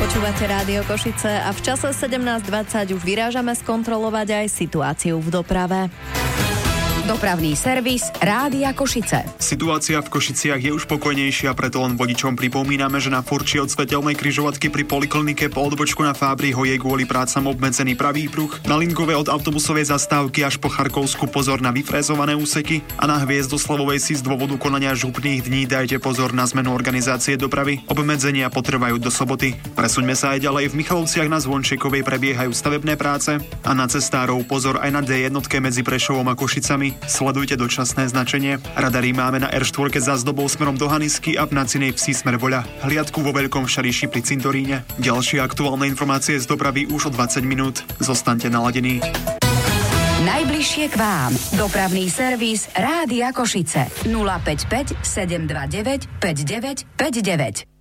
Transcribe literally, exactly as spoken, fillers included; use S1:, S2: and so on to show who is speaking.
S1: Počúvate Rádio Košice a v čase sedemnásť dvadsať už vyrážame skontrolovať aj situáciu v doprave.
S2: Dopravný servis Rádia Košice.
S3: Situácia v Košiciach je už pokojnejšia, preto len vodičom pripomíname, že na Furči od svetelnej križovatky pri poliklinike po odbočku na Fábriho je kvôli prácam obmedzený pravý pruh. Na Linkove od autobusovej zastávky až po Charkovsku pozor na vyfrézované úseky a na Hviezdoslavovej si z dôvodu konania župných dní dajte pozor na zmenu organizácie dopravy. Obmedzenia potrvajú do soboty. Presuňme sa aj ďalej. V Michalovciach na Zvončekovej prebiehajú stavebné práce a na cestárov pozor aj na dé jedna medzi Prešovom a Košicami. Sledujte dočasné značenie. Radary máme na er štyri za zdobou smerom do Hanisky a v Nacinej Vsi smer Voľa. Hliadku vo Veľkom Šariši pri Cintoríne. Ďalšie aktuálne informácie z dopravy už o dvadsať minút. Zostaňte naladení.
S2: Najbližšie k vám. Dopravný servis Rádia Košice. nula päť päť sedem dva deväť päť deväť päť deväť.